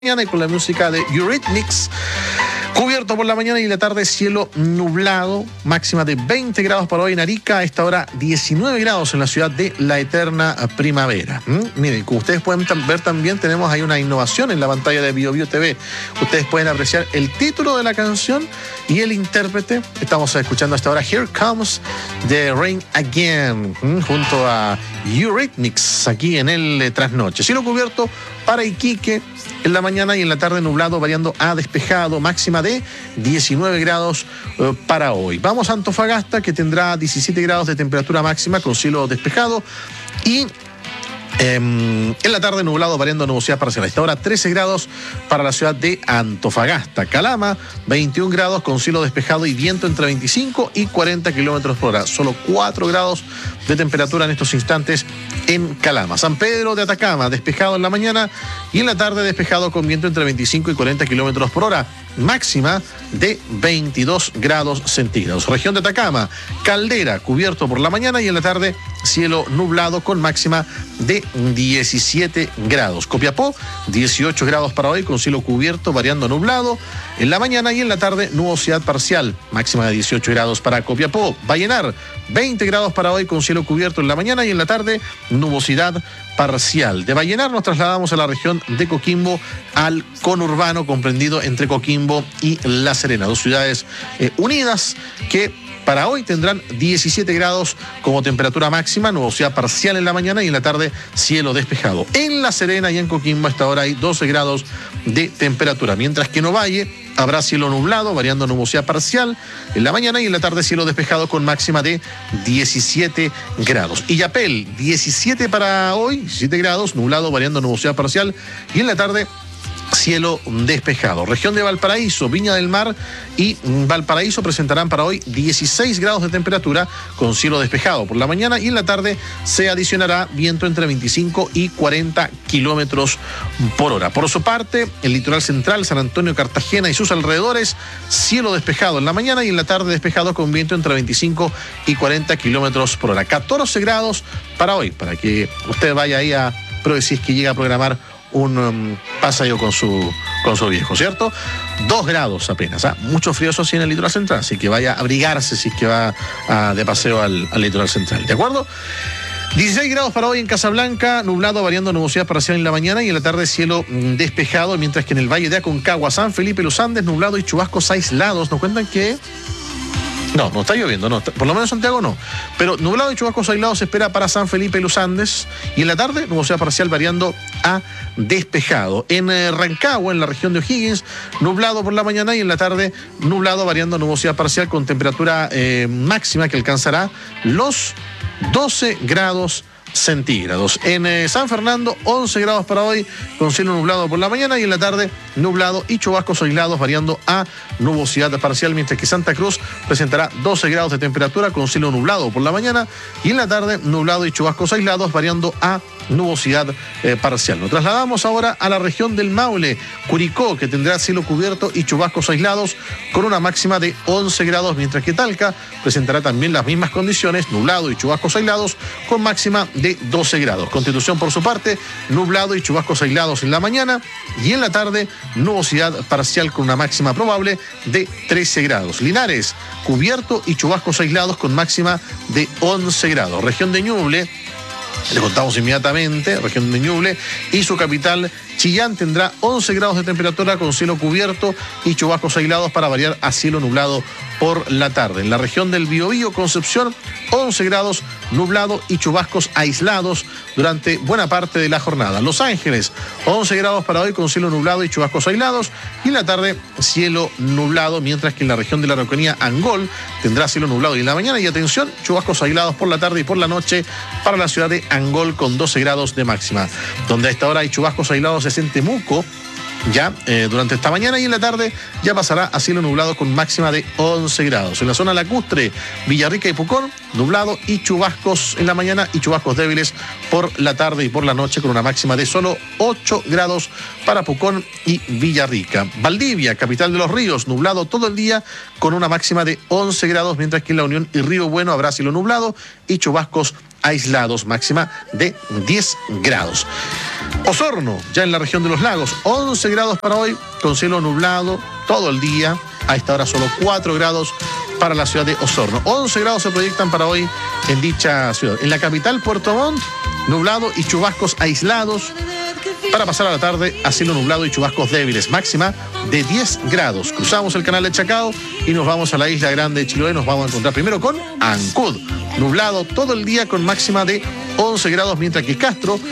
Mañana y con la música de Eurythmics. Cubierto por la mañana y la tarde, cielo nublado, máxima de 20 grados para hoy en Arica, a esta hora 19 grados en la ciudad de La Eterna Primavera. Miren, como ustedes pueden ver también, tenemos ahí una innovación en la pantalla de BioBio TV. Ustedes pueden apreciar el título de la canción y el intérprete. Estamos escuchando hasta ahora Here Comes the Rain Again, junto a Eurythmics, aquí en el Trasnoche. Cielo cubierto para Iquique en la mañana y en la tarde nublado, variando a despejado, máxima de 19 grados para hoy. Vamos a Antofagasta, que tendrá 17 grados de temperatura máxima con cielo despejado y en la tarde nublado, variando a nubosidad parcial. A esta hora 13 grados para la ciudad de Antofagasta. Calama, 21 grados con cielo despejado y viento entre 25 y 40 kilómetros por hora. Solo 4 grados de temperatura en estos instantes en Calama. San Pedro de Atacama, despejado en la mañana y en la tarde despejado con viento entre 25 y 40 kilómetros por hora. Máxima de 22 grados centígrados. Región de Atacama, Caldera, cubierto por la mañana y en la tarde cielo nublado con máxima de 17 grados. Copiapó, 18 grados para hoy con cielo cubierto, variando a nublado en la mañana y en la tarde nubosidad parcial, máxima de 18 grados para Copiapó. Vallenar, 20 grados para hoy con cielo cubierto en la mañana y en la tarde nubosidad parcial. De Vallenar nos trasladamos a la región de Coquimbo, al conurbano comprendido entre Coquimbo y La Serena, dos ciudades unidas que para hoy tendrán 17 grados como temperatura máxima, nubosidad parcial en la mañana y en la tarde cielo despejado. En La Serena y en Coquimbo hasta ahora hay 12 grados de temperatura, mientras que en Ovalle habrá cielo nublado, variando nubosidad parcial en la mañana y en la tarde cielo despejado con máxima de 17 grados. Illapel, 17 para hoy, 17 grados, nublado, variando nubosidad parcial y en la tarde cielo despejado. Región de Valparaíso, Viña del Mar y Valparaíso presentarán para hoy 16 grados de temperatura con cielo despejado por la mañana y en la tarde se adicionará viento entre 25 y 40 kilómetros por hora. Por su parte, el litoral central, San Antonio, Cartagena y sus alrededores, cielo despejado en la mañana y en la tarde despejado con viento entre 25 y 40 kilómetros por hora. 14 grados para hoy, para que usted vaya ahí a pruebe si es que llega a programar un paseo con su viejo, ¿cierto? 2 grados apenas, mucho frío eso sí en el litoral central, así que vaya a abrigarse si es que va de paseo al litoral central, ¿de acuerdo? 16 grados para hoy en Casablanca, nublado, variando nubosidad parcial en la mañana y en la tarde cielo despejado, mientras que en el Valle de Aconcagua, San Felipe, Los Andes, nublado y chubascos aislados. Nos cuentan que no está lloviendo, no, por lo menos en Santiago no. Pero nublado y chubascos aislados se espera para San Felipe y Los Andes. Y en la tarde, nubosidad parcial variando a despejado. En Rancagua, en la región de O'Higgins, nublado por la mañana y en la tarde, nublado variando nubosidad parcial con temperatura máxima que alcanzará los 12 grados centígrados. En San Fernando, 11 grados para hoy, con cielo nublado por la mañana y en la tarde nublado y chubascos aislados variando a nubosidad parcial, mientras que Santa Cruz presentará 12 grados de temperatura con cielo nublado por la mañana y en la tarde nublado y chubascos aislados variando a nubosidad parcial. Nos trasladamos ahora a la región del Maule, Curicó, que tendrá cielo cubierto y chubascos aislados con una máxima de 11 grados, mientras que Talca presentará también las mismas condiciones, nublado y chubascos aislados con máxima de 12 grados. Constitución, por su parte, nublado y chubascos aislados en la mañana y en la tarde nubosidad parcial con una máxima probable de 13 grados. Linares, cubierto y chubascos aislados con máxima de 11 grados. Región de Ñuble, le contamos inmediatamente, región de Ñuble y su capital Chillán tendrá 11 grados de temperatura con cielo cubierto y chubascos aislados para variar a cielo nublado por la tarde. En la región del Biobío, Concepción, 11 grados, nublado y chubascos aislados durante buena parte de la jornada. Los Ángeles, 11 grados para hoy con cielo nublado y chubascos aislados y en la tarde cielo nublado, mientras que en la región de la Araucanía, Angol, tendrá cielo nublado y en la mañana y atención, chubascos aislados por la tarde y por la noche para la ciudad de Angol con 12 grados de máxima. Donde a esta hora hay chubascos aislados es en Temuco, ya durante esta mañana y en la tarde ya pasará a cielo nublado con máxima de 11 grados. En la zona lacustre, Villarrica y Pucón, nublado y chubascos en la mañana y chubascos débiles por la tarde y por la noche con una máxima de solo 8 grados para Pucón y Villarrica. Valdivia, capital de los ríos, nublado todo el día con una máxima de 11 grados, mientras que en La Unión y Río Bueno habrá cielo nublado y chubascos aislados, máxima de 10 grados. Osorno, ya en la región de los lagos, 11 grados para hoy, con cielo nublado todo el día. A esta hora solo 4 grados para la ciudad de Osorno. 11 grados se proyectan para hoy en dicha ciudad. En la capital, Puerto Montt, nublado y chubascos aislados. Para pasar a la tarde a cielo nublado y chubascos débiles, máxima de 10 grados. Cruzamos el canal de Chacao y nos vamos a la isla grande de Chiloé. Nos vamos a encontrar primero con Ancud, nublado todo el día con máxima de 11 grados, mientras que Castro